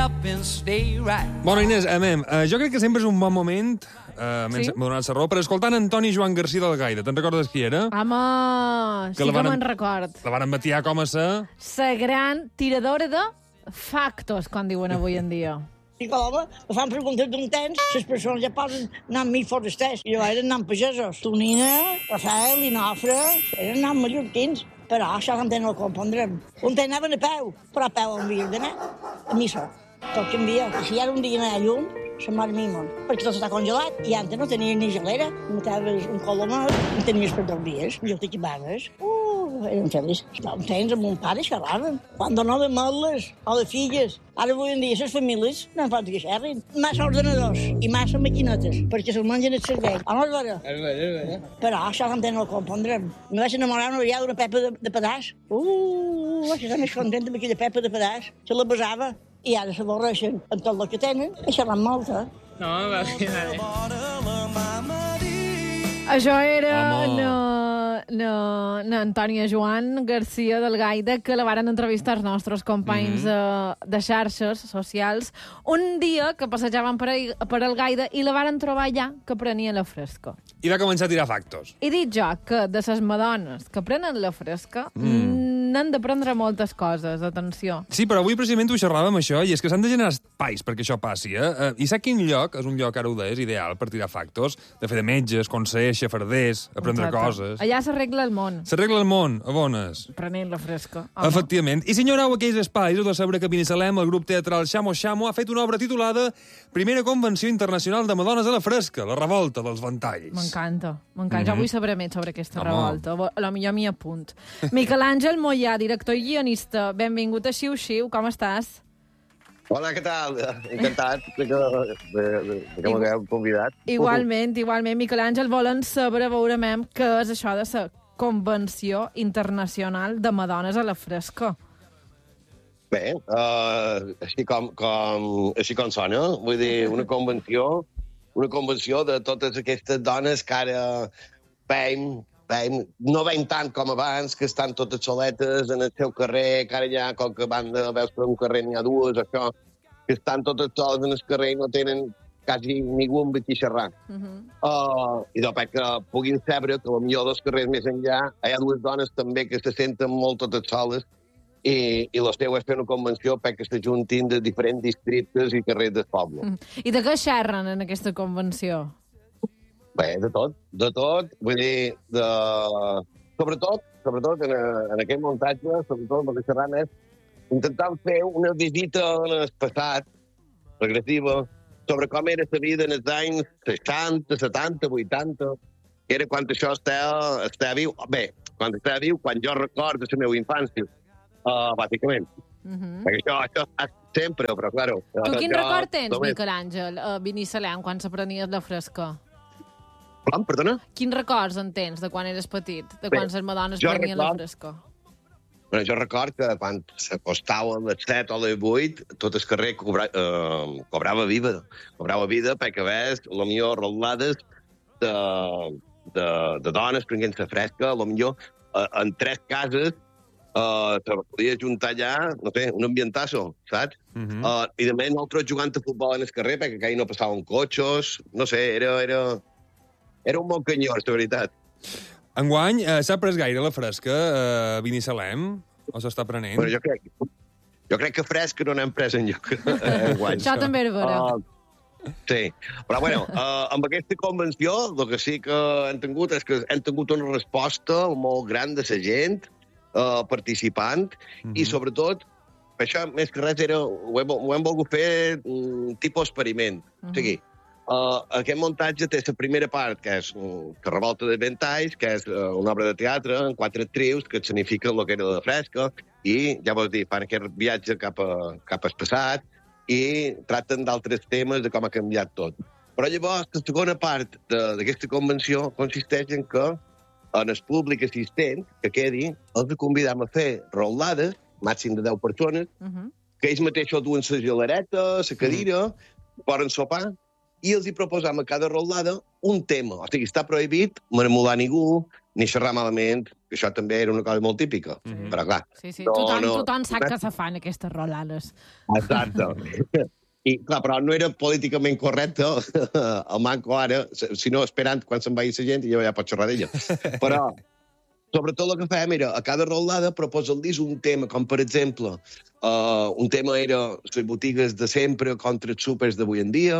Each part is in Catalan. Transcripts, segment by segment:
Bueno, Inés, jo crec que sempre és un bon moment, Sí? m'ha donat la raó, per escoltar en Antoni Joan Garcia del Gaire. Te'n recordes qui era? Home, sí que me'n record. La varen batiar com a La gran tiradora de factos, com diuen avui en dia. I home, me fan preguntes d'un temps, les persones ja posen nom mi forasters, i jo eren nom pagesos. Tonina, Rafael, Inofre, eren nom mallorquins. Però això també no ho compondrem. Un temps anaven a peu, però a peu on havien d'anar, a missa. Tot canvia. I si ara un dia anar a llum, se mor mimon, perquè tot està congelat, i antes no tenies ni gelera, no tenies un colomat, no tenies per 2 dies, i jo t'equipaves. Eren feliços. Un temps amb un pare xerraven. Quan donaven moles o de filles. Ara avui en dia les famílies no pot que xerrin. Massa ordenadors i massa maquinetes, perquè se'ls mengen el cervell. O no és vera? És vera. Però això també no ho compondrem. Me vaig enamorar una vegada d'una pepa de pedaç. Vaig estar més contenta amb aquella pepa de pedaç. Se la besava. I ara s'avorreixen amb tot el que tenen i xerran molt, eh? No, va bé. Això era Antònia Joan Garcia del Gaida, que la varen entrevistar els nostres companys de xarxes socials un dia que passejaven per el Gaida i la varen trobar allà que prenia la fresca. I va començar a tirar factos. I dit jo que de les madones que prenen la fresca n'han d'aprendre moltes coses, atenció. Sí, però avui precisament ho xerràvem, això, i és que s'han de generar espais perquè això passi, eh? I sap quin lloc? És un lloc, ara ho deies, ideal per tirar factos, de fer de metges, consellers, xafarders, aprendre coses. Allà s'arregla el món. S'arregla el món, a bones. Prenent la fresca. Efectivament. I si enyoreu aquells espais, heu de saber que a Binissalem el grup teatral Xamo Xamo ha fet una obra titulada Primera Convenció Internacional de Madones a la Fresca, la revolta dels ventalls. M'encanta. Jo vull saber més sobre aquesta revolta. A lo millor m'hi apunt. Miquel Àngel Mollà, director i guionista, benvingut a Xiu Xiu, com estàs? Hola, què tal? Encantat que m'hagueu convidat. Igualment. Miquel Àngel, volen saber, veurem, què és això de la Convenció Internacional de Madones a la Fresca. Bé, així com sona, vull dir, una convenció de totes aquestes dones que ara no veiem tant com abans, que estan totes soletes en el seu carrer, que ara ja, com que van de veus per un carrer n'hi ha dues, això, que estan totes soles en el carrer i no tenen quasi ningú amb qui xerrar. I que puguin saber que potser dels carrers més enllà hi ha dues dones també que se senten molt totes soles i la seva és fer una convenció perquè s'ajuntin de diferents districtes i carrers del poble. I de què xerren en aquesta convenció? Bé, de tot. Vull dir, sobretot en aquest muntatge, sobretot el que xerram és intentar fer una visita en el passat, regressiva, sobre com era la vida en els anys 60, 70, 80, que era quan això estava viu. Bé, quan estava viu, quan jo recordo la meva infància, bàsicament. Perquè això sempre, però, claro... Tu quin record tens, Miquel Àngel, a Binissalem, quan s'aprenies la fresca? Com, perdona? Quins records en tens de quan eres petit, de quan les madones prenien la fresca? Bueno, jo record que quan s'acostava a les 7 o les 8, tot el carrer cobrava vida perquè ves, potser, rodlades de dones prenent la fresca, potser en 3 cases se podia juntar allà, no sé, un ambientazo, saps? I també nosaltres jugant a futbol en el carrer perquè aquí no passaven cotxes, no sé, era un bon canyós, de veritat. Enguany, s'ha pres gaire la fresca a Binissalem? O s'està prenent? Bueno, jo crec que fresca no n'hem pres enlloc enguany. Això també és vera. Sí, però bueno, amb aquesta convenció el que sí que hem tingut és que hem tingut una resposta molt gran de la gent participant i sobretot, per això més que res ho hem volgut fer tipus experiment. O sigui, aquest muntatge té la primera part, que és que revolta de ventalls, que és una obra de teatre en 4 actrius que signifiquen el que era la fresca, i, ja vols dir, fan aquest viatge cap al passat i tracten d'altres temes de com ha canviat tot. Però llavors, la segona part d'aquesta convenció consisteix en que en el públic assistent que quedi els convidam a fer rotllades, màxim de 10 persones, que ells mateixos duen la gelareta, la cadira, poden sopar, i els hi proposam a cada rotllada un tema. O sigui, està prohibit marmolar ningú, ni xerrar malament que això també era una cosa molt típica. Però, clar... Sí, tothom sap que se fan aquestes rolanes. Exacte. I, clar, però no era políticament correcte el manco ara, sinó esperant quan se'n vagi la gent i ja pot xerrar d'ella. Però, sobretot el que fèiem era, a cada rolada, proposar-los un tema, com per exemple, un tema era les botigues de sempre contra els súpers d'avui en dia,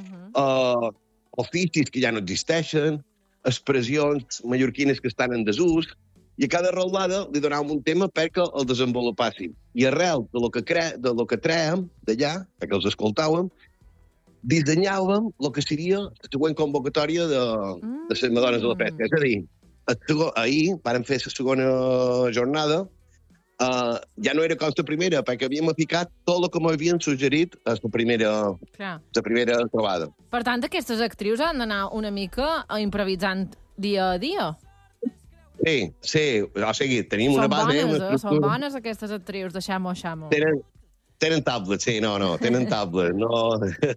oficis que ja no existeixen, expressions mallorquines que estan en desús, i a cada rolada li donàvem un tema perquè el desenvolupàssim. I arrel de lo que trèiem d'allà, perquè els escoltàvem, dissenyàvem el que seria la següent convocatòria de les Madones de la Fresca. És a dir, ahir vàrem fer la segona jornada, ja no era com la primera, perquè havíem ficat tot el que m'havien suggerit a la primera trobada. Per tant, aquestes actrius han d'anar una mica improvisant dia a dia. Sí, o sigui, tenim una base... Són bones aquestes actrius de Xamo. Tenen tablets, sí, tenen tablets, no...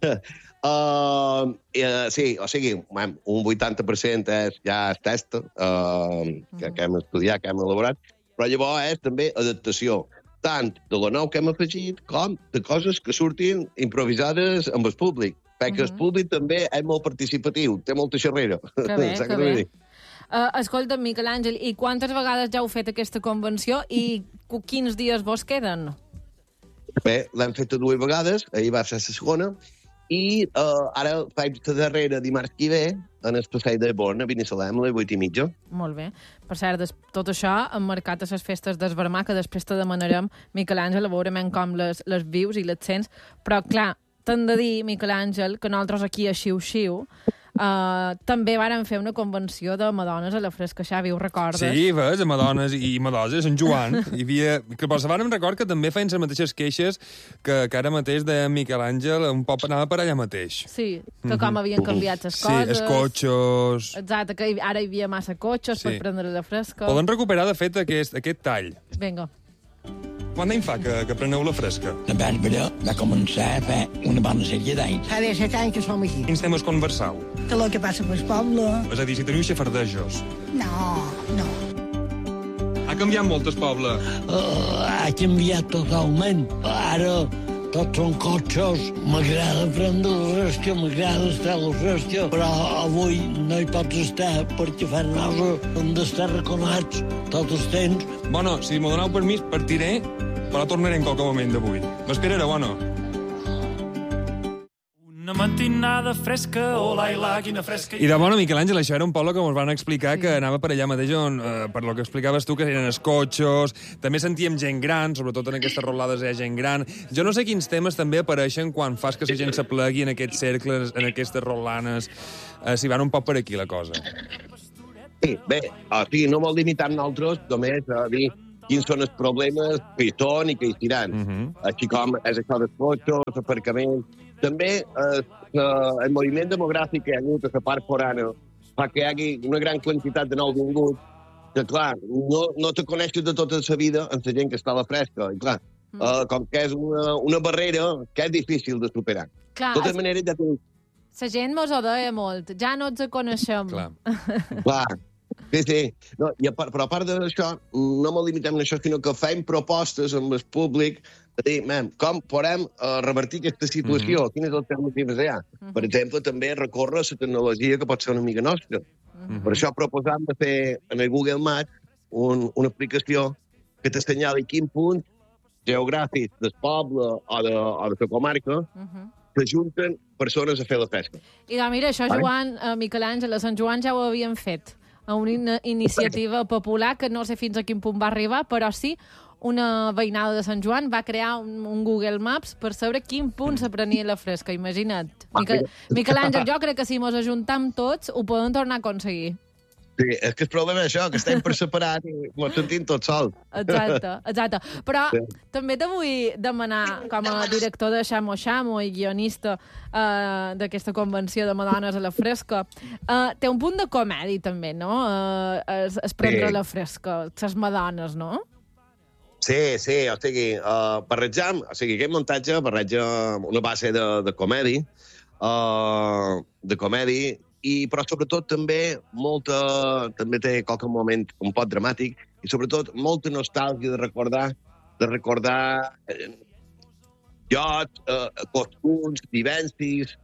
Sí, o sigui, un 80% ja és test que hem estudiat, que hem elaborat, però llavors és també adaptació, tant de lo nou que hem afegit com de coses que surtin improvisades amb el públic, perquè el públic també és molt participatiu, té molta xerrera. Que bé. Escolta, Miquel Àngel, i quantes vegades ja heu fet aquesta convenció i quins dies vos queden? Bé, l'hem fet 2 vegades, ahir va ser la segona, i ara faig la darrera dimarts que ve en el passeig de Born, a Binissalem, a les 8:30. Molt bé. Per cert, tot això emmarcat a les festes d'Esvermà, que després te demanarem, Miquel Àngel, a veure com les vius i les sents, però clar, t'hem de dir, Miquel Àngel, que nosaltres aquí a Xiu-Xiu també vàrem fer una convenció de Madones a la Fresca, Xavi, ho recordes? Sí, ves, a Madones i Madoses, Sant Joan. Que per vàrem record que també feien les mateixes queixes que ara mateix de Miquel Àngel, un poc anava per allà mateix. Sí, que com havien canviat les coses. Sí, els cotxos... Exacte, que ara hi havia massa cotxos per prendre la Fresca. Poden recuperar, de fet, aquest tall. Vinga. Quant d'any fa que preneu la Fresca? La Bàrbara va començar a fer una bona sèrie d'anys. Fa 17 anys que som aquí. Quins temes conversau? Que el que passa pel poble... És a dir, si teniu xafardejos. No. Ha canviat molt el poble. Ha canviat totalment. Ara tots són cotxes. M'agrada prendre la Fresca, m'agrada estar a la Fresca, però avui no hi pots estar perquè fan nosa. Hem d'estar raconats tot el temps. Bueno, si m'ho doneu permís, partiré, però tornaré en qualque moment d'avui. M'esperareu, o no? Una matinada fresca, hola i la, quina fresca... I de bona, Miquel Àngel, això era un poble que ens van explicar que anava per allà mateix on, per lo que explicaves tu, que eren els cotxos, també sentíem gent gran, sobretot en aquestes rolades hi ha gent gran. Jo no sé quins temes també apareixen quan fas que la gent s'aplegui en aquests cercles, en aquestes rolanes, si van un poc per aquí la cosa. Sí, bé, no vol limitar nosaltres només a dir quins són els problemes que hi són i que hi seran. Així com és això dels cotxos, aparcaments... També el moviment demogràfic que hi ha hagut a la part forana fa que hi hagi una gran quantitat de nouvinguts que, clar, no te coneixes de tota la vida amb la gent que està a la Fresca. I, clar, com que és una barrera que és difícil de superar. Clar, de totes maneres, ja tinc... La gent mos ho deia molt. Ja no ens coneixem. Clar. Sí. No, però a part d'això, no me limitem a això, sinó que fem propostes amb el públic de dir, com podem revertir aquesta situació? Quines alternatives hi ha? Per exemple, també recórrer a la tecnologia que pot ser una amiga nostra. Per això proposam de fer en el Google Maps una aplicació que t'assenyali quin punt geogràfic del poble o de la comarca s'ajunten persones a fer la pesca. I mira, això, Joan, Miquel Àngel, a Sant Joan ja ho havien fet, a una iniciativa popular que no sé fins a quin punt va arribar, però sí, una veïnada de Sant Joan va crear un Google Maps per saber quin punt s'aprenia la Fresca, imagina't. Miquel Àngel, jo crec que si mos ajuntam tots ho podem tornar a aconseguir. Sí, és que el problema és això, que estem per separat i ens sentim tots sols. Exacte. Però també te vull demanar, com a director de Xamo i guionista d'aquesta convenció de Madones a la Fresca, té un punt de comèdia també, no? Es prendre la Fresca, les Madones, no? Sí, o sigui, barrejam, o sigui, aquest muntatge barreja una base de comèdia, però sobretot també també té qualque moment un poc dramàtic, i sobretot molta nostàlgia de recordar jocs, costums, vivències.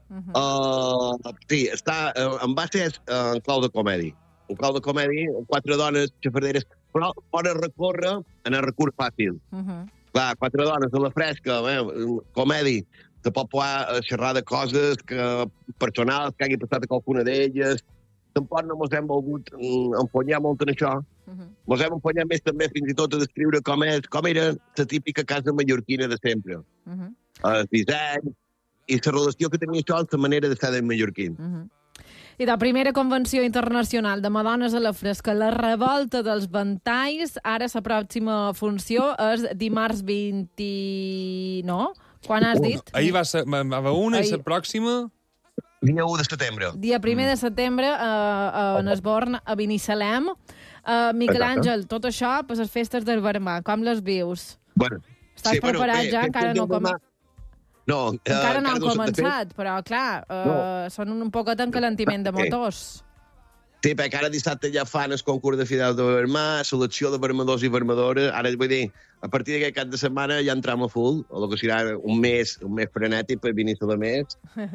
Sí, està en base en clau de comèdia. En clau de comèdia, 4 dones xafarderes, però fora recórrer en el recurs fàcil. Clar, 4 dones a la fresca, comèdia, te pot poder xerrar de coses personals que hagi passat a qualcuna d'elles. Tampoc no mos hem volgut empunyar molt en això. Mos hem empunyat més també fins i tot a descriure com era la típica casa mallorquina de sempre. El disseny i la relació que tenia això amb la manera de ser de mallorquins. I la primera convenció internacional de Madones a la fresca, la revolta dels ventalls, ara la pròxima funció és dimarts 20... No? Quan has dit? Ahir va ser una i la pròxima... Dia 1 de setembre. Dia 1 de setembre a Nesborn, a Binissalem. Miquel Àngel, tot això per les festes del Vermà, com les vius? Bueno, Estàs preparat ja? Encara no No, encara no han començat, però, clar, són un poquet encalentiment de motors. Sí, perquè ara dissabte ja fan el concurs de Fidel de Vermà, selecció de vermadors i vermadores. Ara, vull dir, a partir d'aquest cap de setmana ja entram a full, el que serà un mes frenètic per l'inici de mes,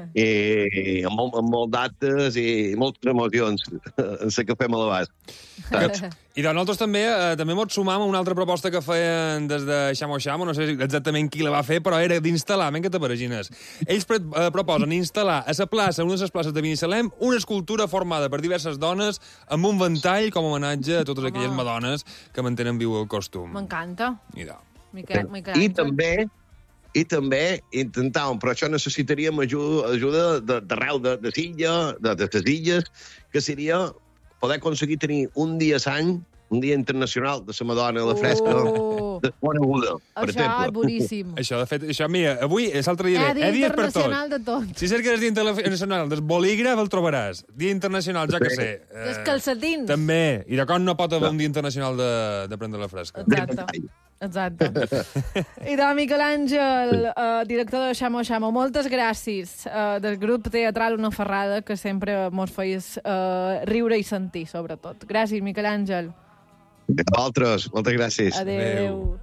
i amb molt dates i moltes emocions en la que fem a l'abast. I de nosaltres també mos sumam a una altra proposta que feien des de Xamo Xamo, no sé exactament qui la va fer, però era d'instal·lar, que t'aparagines. Ells proposen instal·lar a la plaça, una de les places de Binissalem, una escultura formada per diverses dones amb un ventall com a homenatge a totes aquelles madones que mantenen viu el costum. M'encanta. Miquel Àngel. I també intentàvem, però això necessitaríem ajuda d'arreu de Silla, de les illes, que seria poder aconseguir tenir un dia l'any, un dia internacional de la Madona a la fresca, desconeguda, per exemple. Això és boníssim. Això, de fet, mira, avui és l'altre dia. Dia internacional de tot. Si cerques Dia internacional del bolígraf, el trobaràs. Dia internacional, ja que sé. Dels calcetins. També. I de com no pot haver un dia internacional de prendre la fresca. Exacte. I de Miquel Àngel, director de Xamo Xamo, moltes gràcies del grup teatral Una Ferrada, que sempre mos feies riure i sentir, sobretot. Gràcies, Miquel Àngel. A vosaltres, moltes gràcies. Adéu.